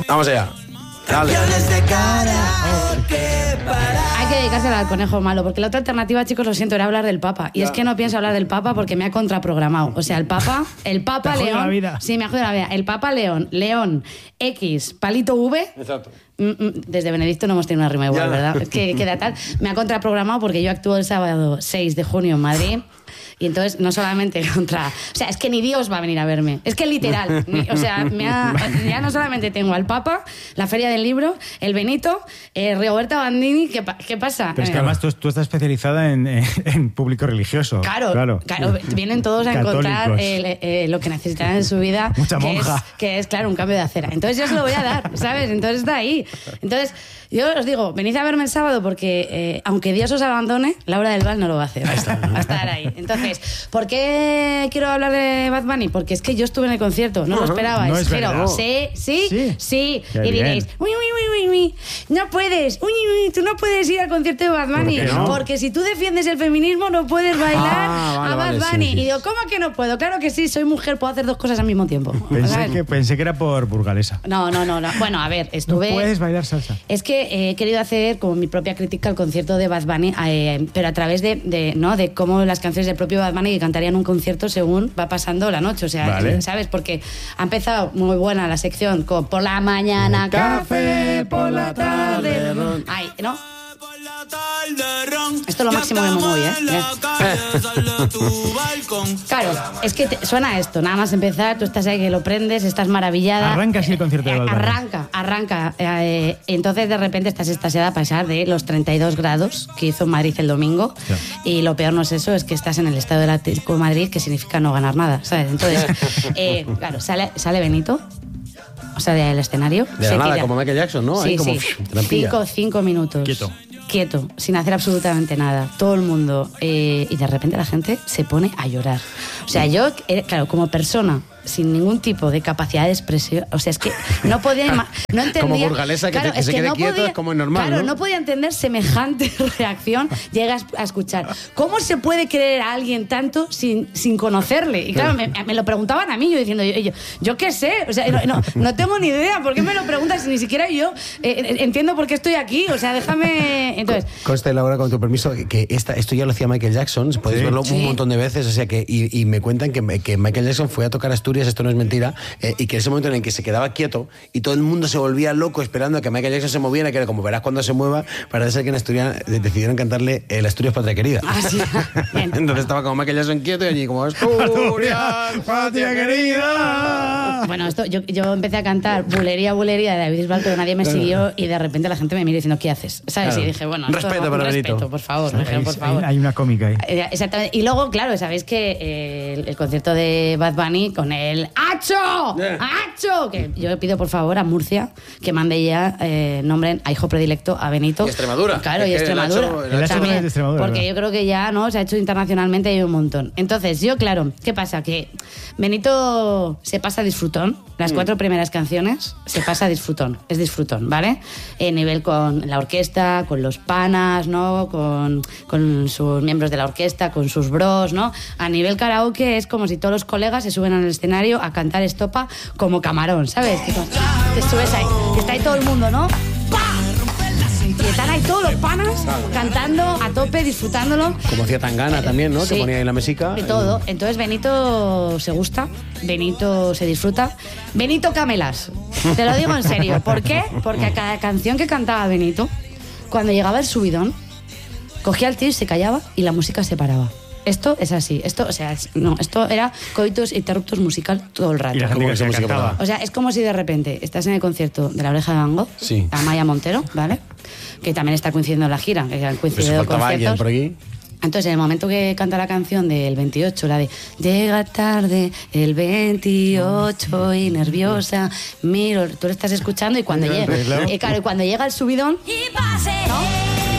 Vamos allá. Dale. Hay que dedicarse al conejo malo, porque la otra alternativa, chicos, lo siento, era hablar del Papa. Y es que no pienso hablar del Papa porque me ha contraprogramado. O sea, el Papa León... la vida. Sí, me ha jodido la vida. El Papa León, X, palito V... Exacto. Desde Benedicto no hemos tenido una rima igual, ¿verdad? Es que queda tal. Me ha contraprogramado porque yo actúo el sábado 6 de junio en Madrid. Y entonces, no solamente contra... O sea, es que ni Dios va a venir a verme. Es que literal. O sea, ya no solamente tengo al Papa, la Feria del Libro, el Benito, Roberta Bandini. ¿Qué pasa? Pero es que además tú estás especializada en público religioso. Claro. Vienen todos a encontrar lo que necesitan en su vida. Mucha monja. Que es, claro, un cambio de acera. Entonces yo se lo voy a dar, ¿sabes? Entonces está ahí. Entonces, yo os digo, venid a verme el sábado porque, aunque Dios os abandone, Laura del Val no lo va a hacer. Va a estar ahí. Entonces, ¿por qué quiero hablar de Bad Bunny? Porque es que yo estuve en el concierto, no lo esperabais. No es verdad. Sí. Qué Y diréis, uy, no puedes, tú no puedes ir al concierto de Bad Bunny. ¿Por qué no? Porque si tú defiendes el feminismo no puedes bailar a Bad Bunny. sí. Y digo, ¿cómo que no puedo? Claro que sí, soy mujer, puedo hacer dos cosas al mismo tiempo. Pensé que era por burgalesa. No. Bueno, a ver, estuve... No puedes bailar salsa. Es que he querido hacer como mi propia crítica al concierto de Bad Bunny, pero a través de cómo las canciones del propio Bad Bunny que cantaría en un concierto según va pasando la noche. O sea, vale. ¿sabes? Porque ha empezado muy buena la sección con por la mañana café, por la tarde ron. Ay, ¿no? Esto es lo máximo que me mueve, Claro, es que suena esto, nada más empezar, tú estás ahí que lo prendes, estás maravillada. Arranca así el concierto de Bad Bunny. Arranca. Entonces de repente estás extasiada a pasar de los 32 grados que hizo Madrid el domingo. Ya. Y lo peor no es eso, es que estás en el estadio del Atlético de Madrid, que significa no ganar nada, ¿sabes? Entonces, claro, sale Benito, o sea, del escenario. De la nada, como Michael Jackson, ¿no? Sí, Ahí como sí. trampilla. 5 minutos. Quieto, sin hacer absolutamente nada. Todo el mundo. Y de repente la gente se pone a llorar. O sea, yo, claro, como persona sin ningún tipo de capacidad de expresión, o sea, es que no podía, no entendía. Como burgalesa que, que se quede quieto es como normal, claro, ¿no? no podía entender semejante reacción. Llegas a escuchar. ¿Cómo se puede querer a alguien tanto sin conocerle? Y claro, me lo preguntaban a mí, yo diciendo, yo qué sé, o sea, no tengo ni idea. ¿Por qué me lo preguntas si ni siquiera yo entiendo por qué estoy aquí? O sea, déjame. Entonces. Conste, Laura, con tu permiso, que esto ya lo hacía Michael Jackson, podéis verlo un montón de veces, o sea que y me cuentan que Michael Jackson fue a tocar Asturias, esto no es mentira, y que ese momento en el que se quedaba quieto y todo el mundo se volvía loco esperando a que Michael Jackson se moviera, que era como verás cuando se mueva, parece ser que en Asturias decidieron cantarle el Asturias Patria Querida. Ah, sí. Entonces estaba como Michael Jackson quieto y allí como Asturias Patria Querida. Bueno, esto yo empecé a cantar Bulería de David Bisbal, pero nadie me siguió y de repente la gente me mira diciendo ¿qué haces? ¿Sabes? Claro. Y dije, bueno, respeto para Benito. Respeto, por favor. Hay una cómica ahí. Exactamente. Y luego, claro, sabéis que el concierto de Bad Bunny con el ¡Acho! ¡Acho! Que yo pido por favor a Murcia que mande ya nombren a hijo predilecto a Benito. Y Extremadura. Claro, y Extremadura. El Acho También, es de Extremadura, porque ¿verdad? yo creo que ya no se ha hecho internacionalmente hay un montón. Entonces, yo, claro, ¿qué pasa? Que Benito se pasa disfrutón. Las 4 primeras canciones se pasa disfrutón. Es disfrutón, ¿vale? Nivel con la orquesta, con los panas, ¿no? Con sus miembros de la orquesta, con sus bros, ¿no? A nivel karaoke es como si todos los colegas se suben al escenario a cantar estopa como camarón, ¿sabes? Que te subes ahí, que está ahí todo el mundo, ¿no? ¡Pah! Y están ahí todos los panas cantando a tope, disfrutándolo. Como hacía Tangana también, ¿no? Sí. Que ponía ahí la mesica. Y todo. Entonces Benito se gusta, Benito se disfruta. Benito Camelas. Te lo digo en serio. ¿Por qué? Porque a cada canción que cantaba Benito, cuando llegaba el subidón, cogía el tío y se callaba y la música se paraba. Esto es así. Esto era coitus interruptus musical todo el rato. Y la gente que se cantaba. O sea, es como si de repente estás en el concierto de La Oreja de Van Gogh, Sí. Amaya Montero, ¿vale? Que también está coincidiendo en la gira, que han Pues coincidido faltaba alguien conciertos. por aquí. Entonces, en el momento que canta la canción del 28, la de llega tarde el 28 y nerviosa, miro, tú lo estás escuchando y cuando llega, claro, y cuando llega el subidón, Y paseé ¿no?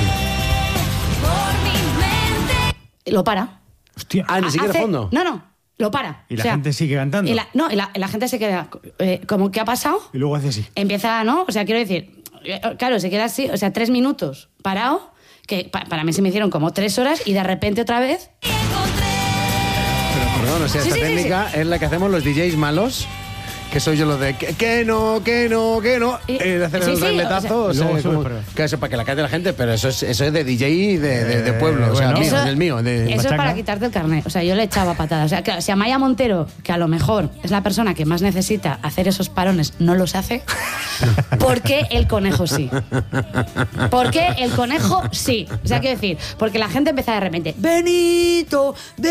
por mi mente. Lo para. Hostia. Ah, ni siquiera Hace- fondo. No, lo para. Y la gente sigue cantando. Y la gente se queda como, ¿qué ha pasado? Y luego hace así. Empieza, ¿no? O sea, quiero decir, claro, se queda así, o sea, 3 minutos parado, que para mí se me hicieron como 3 horas y de repente otra vez. Pero perdón, o sea, Sí, esta sí, sí, técnica es la que hacemos los DJs malos, que soy yo lo de que no. De hacer Sí, el sí, regletazo. o sea, luego sube, como- pero- que eso para que la cante la gente, pero eso es de DJ de pueblo. O sea, bueno. mío, Eso- del mío. De, Eso es machaca. para quitarte el carnet. O sea, yo le echaba patadas. O sea, claro, si Amaya Montero, que a lo mejor es la persona que más necesita hacer esos parones, no los hace, ¿por qué el conejo sí? ¿Por qué el conejo sí? O sea, quiero decir, porque la gente empieza de repente, Benito.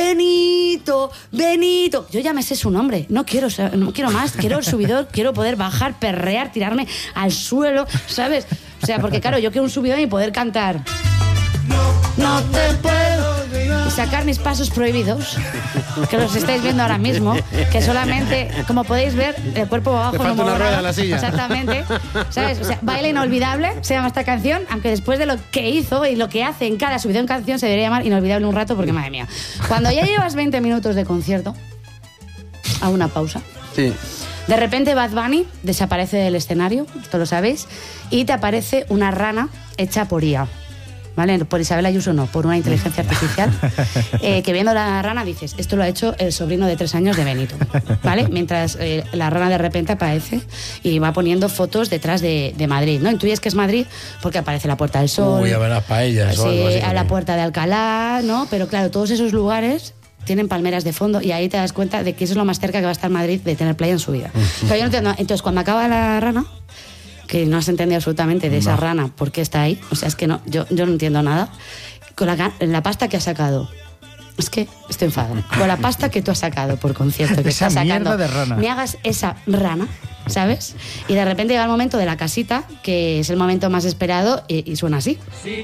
Yo ya me sé su nombre. No quiero más. Quiero el subidor, quiero poder bajar, perrear, tirarme al suelo, ¿sabes? O sea, porque claro, yo quiero un subidón y poder cantar. No te puedo. Y sacar mis pasos prohibidos, que los estáis viendo ahora mismo, que solamente, como podéis ver, el cuerpo abajo Le no falta muevo una rueda nada. a la silla. Exactamente. ¿Sabes? O sea, Baile Inolvidable se llama esta canción, aunque después de lo que hizo y lo que hace en cada subidón canción se debería llamar Inolvidable un rato, porque madre mía. Cuando ya llevas 20 minutos de concierto, a una pausa. Sí. De repente Bad Bunny desaparece del escenario, esto lo sabéis, y te aparece una rana hecha por IA. ¿Vale? Por Isabel Ayuso no, por una inteligencia artificial, que viendo la rana dices, esto lo ha hecho el sobrino de 3 años de Benito, ¿vale? Mientras la rana de repente aparece y va poniendo fotos detrás de Madrid, ¿no? Intuyes que es Madrid porque aparece la Puerta del Sol, Uy, a ver las paellas o algo así. a la Puerta de Alcalá, ¿no? Pero claro, todos esos lugares tienen palmeras de fondo y ahí te das cuenta de que eso es lo más cerca que va a estar Madrid de tener playa en su vida. Pero yo no entiendo. Entonces, cuando acaba la rana, que no has entendido absolutamente de esa rana por qué está ahí, o sea, es que no, yo no entiendo nada, con la pasta que ha sacado. Es que estoy enfadada. Con la pasta que tú has sacado por concierto, que Esa estás sacando, mierda de rana. me hagas esa rana, ¿sabes? Y de repente llega el momento de la casita, que es el momento más esperado, y suena así.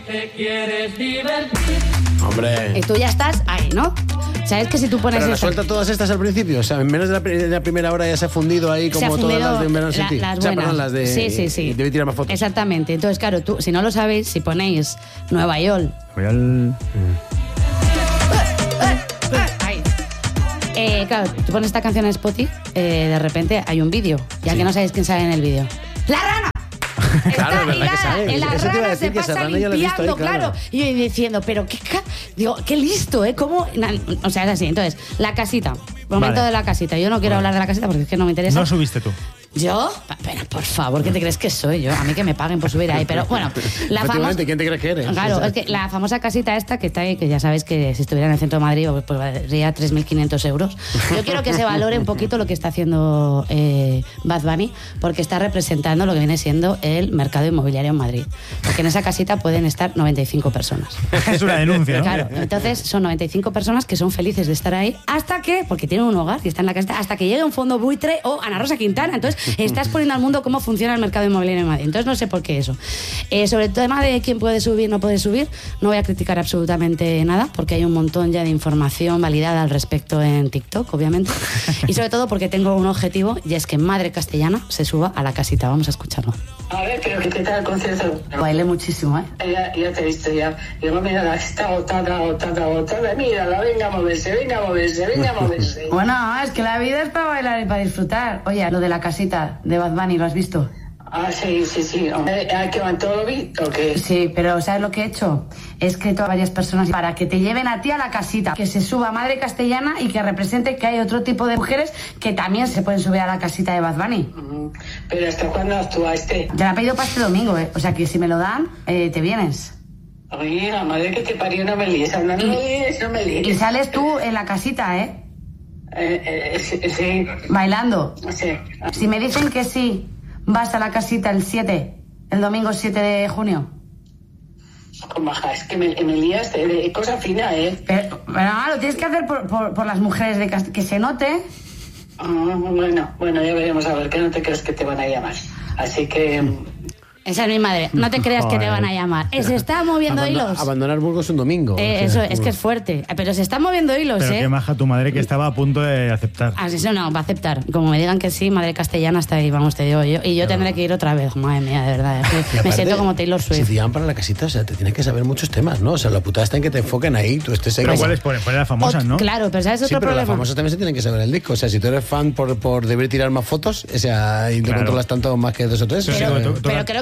Hombre. Y tú ya estás ahí, ¿no? ¿Sabes que si tú pones Pero la eso- suelta todas estas al principio, o sea, en menos de la primera hora ya se ha fundido ahí se ha como todas fundido las de Verano Sin la- Ti. las O sea, buenas. perdón, las de... Sí. Debí tirar más fotos. Exactamente. Entonces, claro, tú, si no lo sabéis, si ponéis Nueva York, Voy al... ahí. Claro, tú pones esta canción en Spotify, de repente hay un vídeo. Ya que no sabéis quién sale en el vídeo. ¡La rana! Claro, es verdad hilada, que sale. en la Eso te iba a rana decir, se que esa pasa rana ya la he visto ahí, limpiando, claro. claro. Y yo diciendo, pero digo, qué listo, ¿eh? ¿Cómo? O sea, es así. Entonces, la casita. Momento Vale. de la casita. Yo no quiero hablar de la casita porque es que no me interesa. No subiste tú. ¿Yo? Pero por favor, ¿qué te crees que soy yo? A mí que me paguen por subir ahí. Pero bueno, la famosa... Efectivamente, ¿quién te crees que eres? Claro, O sea, es que la famosa casita esta que está ahí, que ya sabéis que si estuviera en el centro de Madrid, pues valdría 3.500 euros. Yo quiero que se valore un poquito lo que está haciendo Bad Bunny, porque está representando lo que viene siendo el mercado inmobiliario en Madrid. Porque en esa casita pueden estar 95 personas. Es una denuncia, ¿no? Claro, entonces son 95 personas que son felices de estar ahí hasta que, porque tienen un hogar y están en la casita, hasta que llegue un fondo buitre o Ana Rosa Quintana. Entonces estás poniendo al mundo cómo funciona el mercado inmobiliario en Madrid. Entonces no sé por qué eso. Sobre el tema de quién puede subir, no puede subir, no voy a criticar absolutamente nada, porque hay un montón ya de información validada al respecto en TikTok, obviamente. Y sobre todo porque tengo un objetivo, y es que Madre Castellana se suba a la casita. Vamos a escucharlo. A ver, pero ¿qué tal el concierto? Bailé muchísimo, ¿eh? Ya te he visto ya. Digo, mira, está agotada. Mírala, venga a moverse. Bueno, es que la vida es para bailar y para disfrutar. Oye, lo de la casita de Bad Bunny, ¿lo has visto? Ah, sí. ¿Hay que van todo visto o qué? Sí, pero ¿sabes lo que he hecho? He escrito a varias personas para que te lleven a ti a la casita, que se suba Madre Castellana y que represente que hay otro tipo de mujeres que también se pueden subir a la casita de Bad Bunny. Pero ¿hasta cuándo actúa este? Te la he pedido para este domingo, ¿eh? O sea que si me lo dan, te vienes. Oye, la madre que te parió, no me líes. No me líes. Y sales tú en la casita, ¿eh? Sí. Bailando. Sí. Si me dicen que sí, vas a la casita el domingo 7 de junio. Maja, es que me lías de cosa fina, ¿eh? Pero lo tienes que hacer por las mujeres de que se note. Bueno, ya veremos a ver, que no te crees que te van a llamar. Así que... Esa es mi madre. No te creas que te Joder. van a llamar. Se está moviendo hilos. Abandonar Burgos un domingo. Eso es que es fuerte. Pero se están moviendo hilos, Pero qué maja tu madre que estaba a punto de aceptar. Así eso no, va a aceptar. Como me digan que sí, Madre Castellana está ahí, vamos, te digo yo. Y yo tendré que ir otra vez. Madre mía, de verdad. Es que Y me aparte, siento como Taylor Si Swift. te llaman para la casita, o sea, te tienes que saber muchos temas, ¿no? O sea, la putada está en que te enfoquen ahí, tú estés ahí. Pero como- ¿cuáles ponen? Ponen las famosas, ¿no? Claro, pero ¿sabes Sí, otro pero las problema? famosas también se tienen que saber el disco. O sea, si tú eres fan por deber tirar más fotos, o sea, y no Claro. controlas tanto más que 2 o 3. Sí, Pero, sí, pero creo que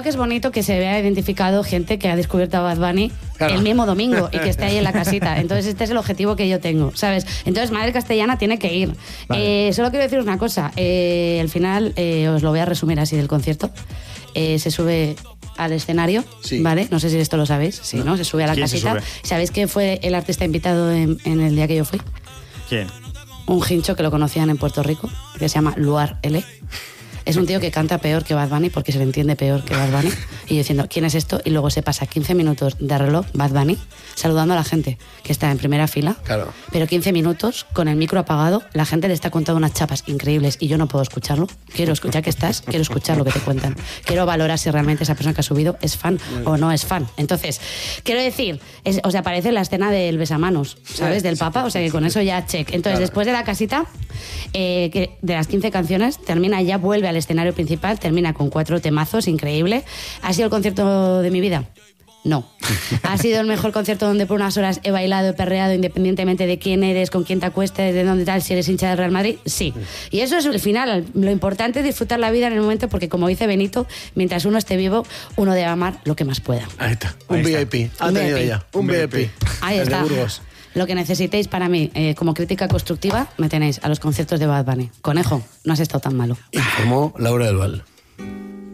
que es bonito que se vea identificado gente que ha descubierto a Bad Bunny Claro. el mismo domingo y que esté ahí en la casita. Entonces este es el objetivo que yo tengo, ¿sabes? Entonces Madre Castellana tiene que ir. Vale. Solo quiero deciros una cosa. Al final, os lo voy a resumir así del concierto. Se sube al escenario, Sí. ¿vale? No sé si esto lo sabéis. Sí, ¿no? Se sube a la ¿Quién se casita. sube? ¿Sabéis quién fue el artista invitado en el día que yo fui? ¿Quién? Un hincho que lo conocían en Puerto Rico, que se llama Luar L. Es un tío que canta peor que Bad Bunny porque se le entiende peor que Bad Bunny. Y yo diciendo, ¿quién es esto? Y luego se pasa 15 minutos de reloj, Bad Bunny, saludando a la gente que está en primera fila. Claro. Pero 15 minutos con el micro apagado, la gente le está contando unas chapas increíbles y yo no puedo escucharlo. Quiero escuchar que estás, quiero escuchar lo que te cuentan. Quiero valorar si realmente esa persona que ha subido es fan o no es fan. Entonces, quiero decir, o sea, aparece la escena del besamanos, ¿sabes? Del Papa, o sea que con eso ya check. Entonces, después de la casita, que de las 15 canciones, termina, ya vuelve al escenario principal, termina con 4 temazos, increíble. ¿Ha sido el concierto de mi vida? No. ¿Ha sido el mejor concierto donde por unas horas he bailado, he perreado, independientemente de quién eres, con quién te acuestes, de dónde tal, si eres hincha del Real Madrid? Sí. Y eso es el final. Lo importante es disfrutar la vida en el momento porque, como dice Benito, mientras uno esté vivo, uno debe amar lo que más pueda. Ahí está. Un Ahí está. VIP. Ha Un tenido VIP. ya. Un VIP. Ahí El de está. Burgos. Lo que necesitéis para mí, como crítica constructiva, me tenéis a los conciertos de Bad Bunny. Conejo, no has estado tan malo. Informó Laura del Val.